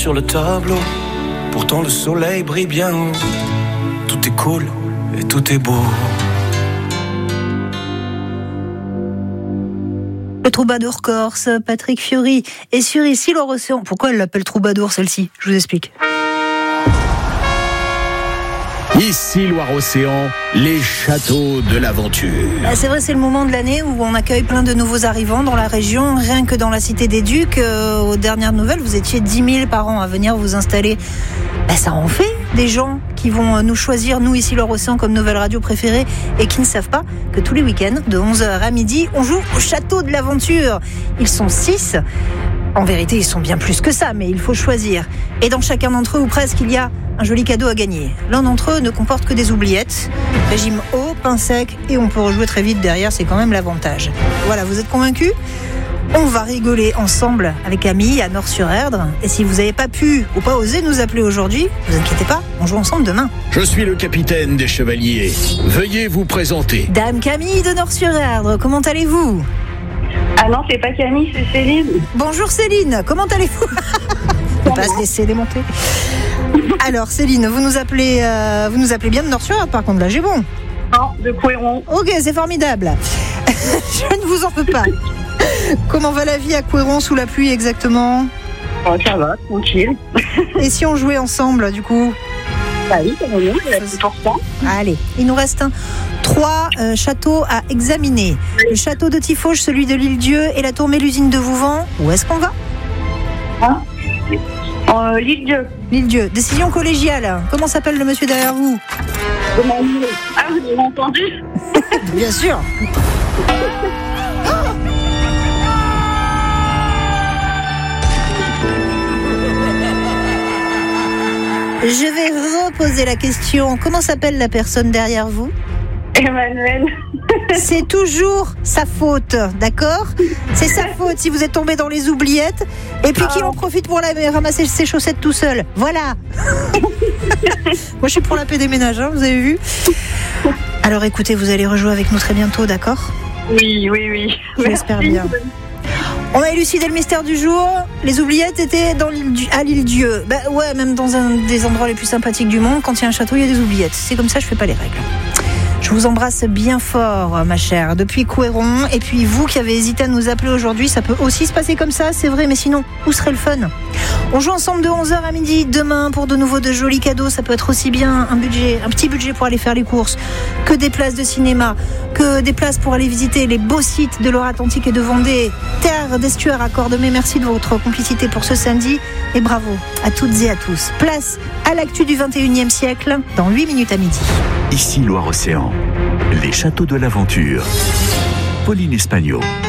sur le tableau. Pourtant le soleil brille bien haut. Tout est cool et tout est beau. Le troubadour corse, Patrick Fiori, est sur Issy-Loir-Océan. Pourquoi elle l'appelle troubadour, celle-ci ? Je vous explique. Issy-Loir-Océan, les châteaux de l'aventure. C'est vrai, c'est le moment de l'année où on accueille plein de nouveaux arrivants dans la région. Rien que dans la Cité des Ducs, aux dernières nouvelles, vous étiez 10 000 par an à venir vous installer. Ça en fait des gens qui vont nous choisir, nous, Issy-Loir-Océan, comme nouvelle radio préférée et qui ne savent pas que tous les week-ends, de 11h à midi, on joue au château de l'aventure. Ils sont 6. En vérité, ils sont bien plus que ça, mais il faut choisir. Et dans chacun d'entre eux, ou presque, il y a un joli cadeau à gagner. L'un d'entre eux ne comporte que des oubliettes. Régime haut, pain sec, et on peut rejouer très vite derrière, c'est quand même l'avantage. Voilà, vous êtes convaincus ? On va rigoler ensemble avec Camille à Nord-sur-Erdre. Et si vous n'avez pas pu ou pas osé nous appeler aujourd'hui, ne vous inquiétez pas, on joue ensemble demain. Je suis le capitaine des chevaliers. Veuillez vous présenter. Dame Camille de Nord-sur-Erdre, comment allez-vous ? Ah non, c'est pas Camille, c'est Céline. Bonjour Céline, comment allez-vous ? On va se laisser démonter. Alors Céline, vous nous appelez bien de Nord-sur-Erdre, par contre là j'ai bon. Non, de Couéron. Ok, c'est formidable. Je ne vous en veux pas. Comment va la vie à Couéron sous la pluie exactement ? Ça va, tranquille. Et si on jouait ensemble du coup ? Bah oui, c'est bon, c'est pour ça. Allez, il nous reste 3 châteaux à examiner. Le château de Tifauge, celui de l'Île-Dieu et la tour Mélusine de Vouvant. Où est-ce qu'on va ? L'Île-Dieu. L'Île-Dieu. Décision collégiale. Comment s'appelle le monsieur derrière vous ? Ah, vous avez entendu ? Bien sûr. Je vais reposer la question. Comment s'appelle la personne derrière vous ? Emmanuel. C'est toujours sa faute, d'accord ? C'est sa faute si vous êtes tombé dans les oubliettes et puis qu'il en profite pour ramasser ses chaussettes tout seul. Voilà. Moi, je suis pour la paix des ménages, hein, vous avez vu ? Alors écoutez, vous allez rejouer avec nous très bientôt, d'accord ? Oui. J'espère bien. On a élucidé le mystère du jour. Les oubliettes étaient à l'Île-Dieu. Ouais, même dans un des endroits les plus sympathiques du monde, quand il y a un château, il y a des oubliettes. C'est comme ça, je fais pas les règles. Je vous embrasse bien fort, ma chère, depuis Couéron. Et puis vous qui avez hésité à nous appeler aujourd'hui, ça peut aussi se passer comme ça, c'est vrai, mais sinon, où serait le fun ? On joue ensemble de 11h à midi demain pour de nouveau de jolis cadeaux. Ça peut être aussi bien un petit budget pour aller faire les courses, que des places de cinéma, que des places pour aller visiter les beaux sites de Loire-Atlantique et de Vendée. Terre d'Estuaire à Cordemais, merci de votre complicité pour ce samedi. Et bravo à toutes et à tous. Place à l'actu du 21e siècle dans 8 minutes à midi. Issy-Loir-Océan, les châteaux de l'aventure. Pauline Espagnol.